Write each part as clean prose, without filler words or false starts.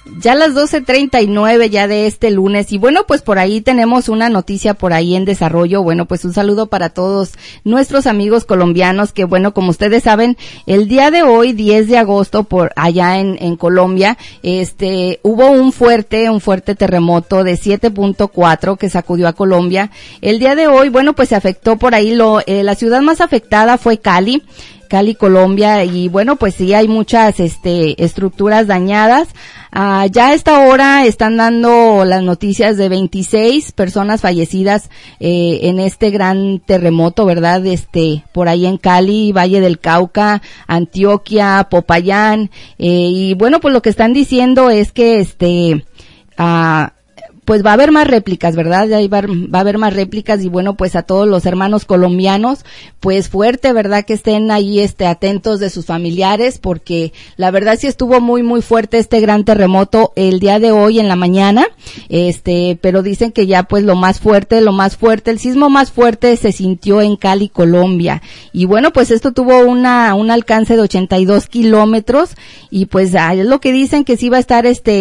Ya las 12:39 ya de este lunes, y bueno, pues por ahí tenemos una noticia por ahí en desarrollo. Bueno, pues un saludo para todos nuestros amigos colombianos que, bueno, como ustedes saben, el día de hoy, 10 de agosto, por allá en Colombia, hubo un fuerte terremoto de 7.4 que sacudió a Colombia. El día de hoy, bueno, pues se afectó por ahí la ciudad más afectada fue Cali, Colombia, y bueno, pues sí hay muchas estructuras dañadas. Ya a esta hora están dando las noticias de 26 personas fallecidas en este gran terremoto, ¿verdad? Por ahí en Cali, Valle del Cauca, Antioquia, Popayán, y bueno, pues lo que están diciendo es que pues va a haber más réplicas, ¿verdad? Ahí va a haber más réplicas, y bueno, pues a todos los hermanos colombianos, pues fuerte, ¿verdad? Que estén ahí, atentos de sus familiares, porque la verdad sí estuvo muy, muy fuerte este gran terremoto el día de hoy en la mañana, pero dicen que ya pues lo más fuerte, el sismo más fuerte se sintió en Cali, Colombia, y bueno, pues esto tuvo un alcance de 82 kilómetros, y pues es lo que dicen que sí va a estar,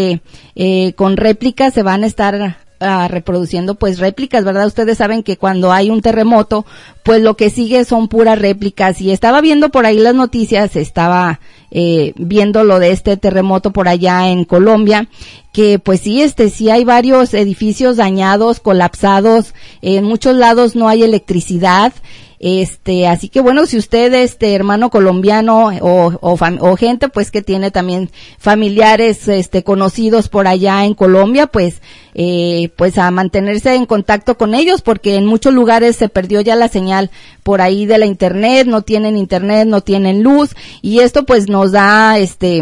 con réplicas, se van a estar reproduciendo pues réplicas, ¿verdad? Ustedes saben que cuando hay un terremoto, pues lo que sigue son puras réplicas, y estaba viendo por ahí las noticias, estaba viendo lo de este terremoto por allá en Colombia, que pues sí, sí hay varios edificios dañados, colapsados, en muchos lados no hay electricidad. Así que bueno, si usted, hermano colombiano o gente pues que tiene también familiares, conocidos por allá en Colombia, pues a mantenerse en contacto con ellos, porque en muchos lugares se perdió ya la señal por ahí de la internet, no tienen luz, y esto pues nos da,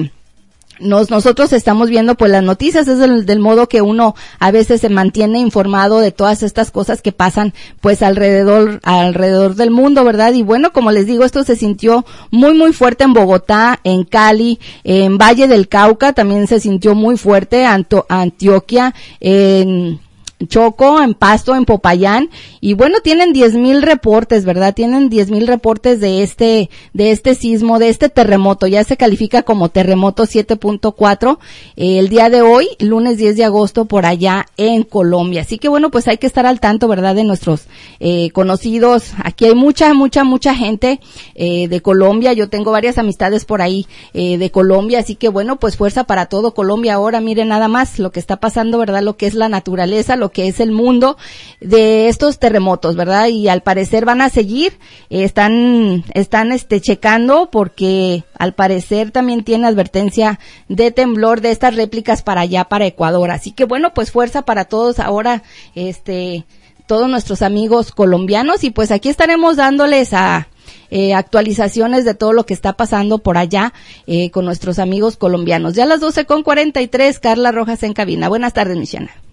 nosotros estamos viendo pues las noticias, es del modo que uno a veces se mantiene informado de todas estas cosas que pasan pues alrededor del mundo, ¿verdad? Y bueno, como les digo, esto se sintió muy, muy fuerte en Bogotá, en Cali, en Valle del Cauca también se sintió muy fuerte, Antioquia, en Choco, en Pasto, en Popayán, y bueno, tienen 10,000 reportes, ¿verdad? Tienen 10,000 reportes de este sismo, de este terremoto. Ya se califica como terremoto 7.4 el día de hoy, lunes 10 de agosto, por allá en Colombia. Así que bueno, pues hay que estar al tanto, ¿verdad? De nuestros conocidos. Aquí hay mucha gente de Colombia. Yo tengo varias amistades por ahí de Colombia, así que bueno, pues fuerza para todo Colombia. Ahora miren nada más lo que está pasando, ¿verdad? Lo que es la naturaleza, lo que es el mundo de estos terremotos, ¿verdad? Y al parecer van a seguir, están checando, porque al parecer también tiene advertencia de temblor de estas réplicas para allá, para Ecuador. Así que bueno, pues fuerza para todos ahora, todos nuestros amigos colombianos, y pues aquí estaremos dándoles actualizaciones de todo lo que está pasando por allá con nuestros amigos colombianos. Ya a las 12:43, Carla Rojas en cabina. Buenas tardes, Michana.